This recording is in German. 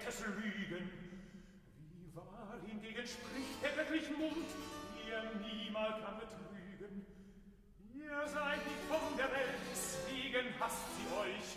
nettes Lügen. Wie wahr hingegen spricht der göttlichen Mund, ihr niemals kann betrügen. Ihr seid